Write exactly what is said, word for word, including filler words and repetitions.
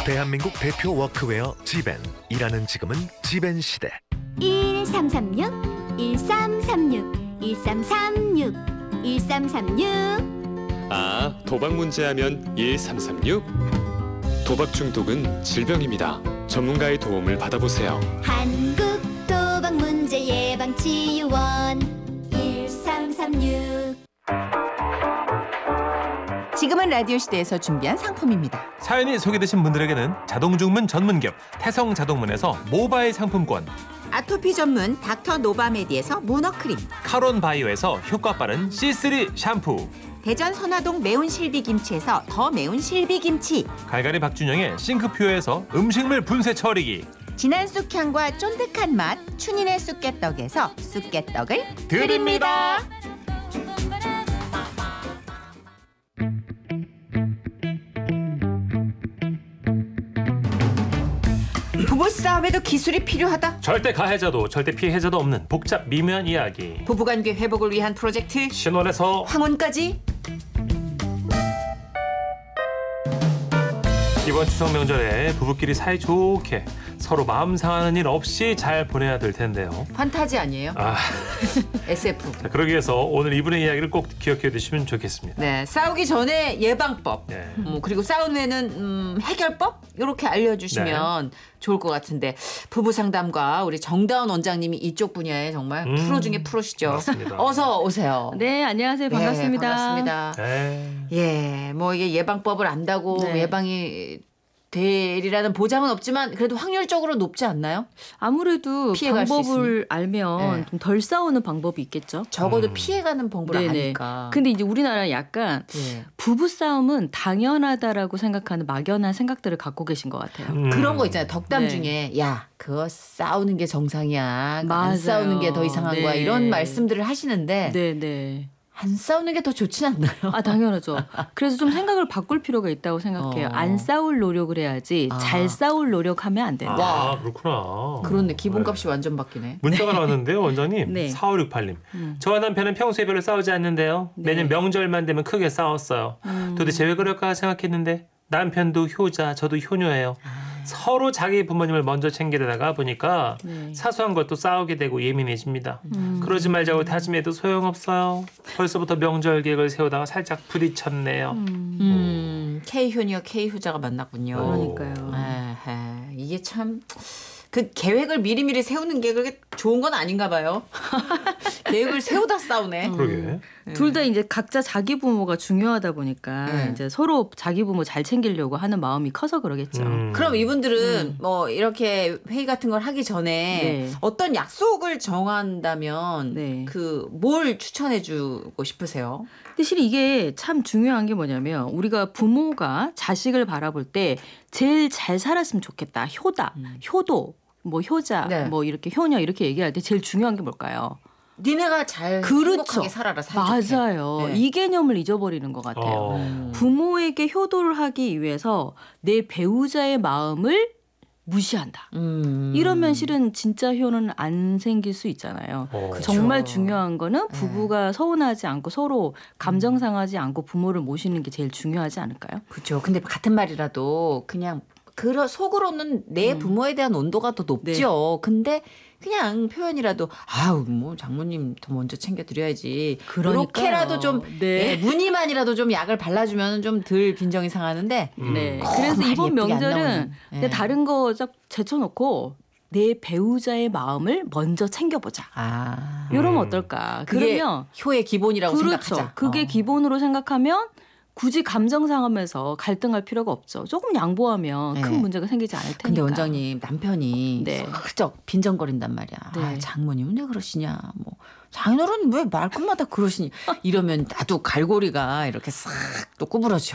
대한민국 대표 워크웨어 지벤. 일하는 지금은 지벤 시대. 일삼삼육 일삼삼육 일삼삼육 일삼삼육. 아, 도박 문제하면 일삼삼육? 도박 중독은 질병입니다. 전문가의 도움을 받아보세요. 한국 도박 문제 예방 지원 일삼삼육. 지금은 라디오 시대에서 준비한 상품입니다. 사연이 소개되신 분들에게는 자동주문 전문기업 태성자동문에서 모바일 상품권, 아토피 전문 닥터 노바메디에서 문어크림, 카론 바이오에서 효과 빠른 씨쓰리 샴푸, 대전 선화동 매운 실비김치에서 더 매운 실비김치, 갈갈이 박준영의 싱크퓨어에서 음식물 분쇄 처리기, 진한 쑥향과 쫀득한 맛 춘인의 쑥개떡에서 쑥개떡을 드립니다. 부부싸움에도 기술이 필요하다. 절대 가해자도 절대 피해자도 없는 복잡 미묘한 이야기. 부부관계 회복을 위한 프로젝트 신원에서 황혼까지. 이번 추석 명절에 부부끼리 사이좋게 서로 마음 상하는 일 없이 잘 보내야 될 텐데요. 판타지 아니에요? 아, 에스에프. 자, 그러기 위해서 오늘 이분의 이야기를 꼭 기억해 두시면 좋겠습니다. 네, 싸우기 전에 예방법, 네. 음, 그리고 싸운 후에는 음, 해결법 이렇게 알려주시면 좋을 것 같은데, 부부 상담과 우리 정다운 원장님이 이쪽 분야에 정말 음, 프로 중에 프로시죠. 맞습니다. 어서 오세요. 네, 안녕하세요. 반갑습니다. 네, 반갑습니다. 네. 예, 뭐 이게 예방법을 안다고 네. 예방이 되리라는 보장은 없지만 그래도 확률적으로 높지 않나요? 아무래도 피해갈 수 방법을 알면 네. 좀 덜 싸우는 방법이 있겠죠. 적어도 음. 피해가는 방법을 네네. 아니까. 근데 이제 우리나라는 약간 예. 부부 싸움은 당연하다라고 생각하는 막연한 생각들을 갖고 계신 것 같아요. 음. 그런 거 있잖아요. 덕담 네. 중에 야 그거 싸우는 게 정상이야. 맞아요. 안 싸우는 게 더 이상한 네. 거야. 이런 말씀들을 하시는데 네, 네. 안 싸우는 게 더 좋진 않나요? 아, 당연하죠. 그래서 좀 생각을 바꿀 필요가 있다고 생각해요. 어. 안 싸울 노력을 해야지 아. 잘 싸울 노력하면 안 된다. 아, 그렇구나. 그렇네. 기본값이 네. 완전 바뀌네. 문자가 나왔는데요, 원장님. 네. 사오육팔 님. 음. 저와 남편은 평소에 별로 싸우지 않는데요. 네. 매년 명절만 되면 크게 싸웠어요. 음. 도대체 왜 그럴까 생각했는데 남편도 효자, 저도 효녀예요. 서로 자기 부모님을 먼저 챙기려다가 보니까 네. 사소한 것도 싸우게 되고 예민해집니다. 음. 그러지 말자고 다짐해도 소용없어요. 벌써부터 명절 계획을 세우다가 살짝 부딪혔네요. 음. 음, K 효녀 K 효자가 만났군요. 그러니까요. 에헤, 이게 참 그 계획을 미리미리 세우는 게 그렇게 좋은 건 아닌가 봐요. 계획을 세우다 싸우네. 그러게. 둘 다 이제 각자 자기 부모가 중요하다 보니까 네. 이제 서로 자기 부모 잘 챙기려고 하는 마음이 커서 그러겠죠. 음. 그럼 이분들은 뭐 이렇게 회의 같은 걸 하기 전에 네. 어떤 약속을 정한다면 네. 그 뭘 추천해 주고 싶으세요? 근데 실은 이게 참 중요한 게 뭐냐면 우리가 부모가 자식을 바라볼 때 제일 잘 살았으면 좋겠다. 효다, 효도, 뭐 효자, 네. 뭐 이렇게 효녀 이렇게 얘기할 때 제일 중요한 게 뭘까요? 니네가 잘 그렇죠. 행복하게 살아라. 사이좋게. 맞아요. 네. 이 개념을 잊어버리는 것 같아요. 어. 음. 부모에게 효도를 하기 위해서 내 배우자의 마음을 무시한다. 음. 이러면 실은 진짜 효는 안 생길 수 있잖아요. 어. 정말 그쵸. 중요한 거는 네. 부부가 서운하지 않고 서로 감정 상하지 않고 부모를 모시는 게 제일 중요하지 않을까요? 그렇죠. 근데 같은 말이라도 그냥 그러 속으로는 내 음. 부모에 대한 온도가 더 높죠. 근데 그냥 표현이라도 아우 뭐 장모님 더 먼저 챙겨드려야지. 그러니까요. 이렇게라도 좀 네. 예, 무늬만이라도 좀 약을 발라주면 좀 덜 빈정이 상하는데. 음. 네. 꼭 그래서 말이 이번 예쁘게 안 명절은 나오는. 근데 예. 다른 거 쫙 제쳐놓고 내 배우자의 마음을 먼저 챙겨보자. 아, 이러면 음. 어떨까? 그게 그러면 효의 기본이라고 그렇죠. 생각하자. 그게 어. 기본으로 생각하면 굳이 감정 상하면서 갈등할 필요가 없죠. 조금 양보하면 네. 큰 문제가 생기지 않을 테니까. 근데 원장님 남편이 네. 슬쩍 빈정거린단 말이야. 네. 아, 장모님은 왜 그러시냐. 뭐 장인어른 왜 말끝마다 그러시니. 이러면 나도 갈고리가 이렇게 싹 또 구부러져.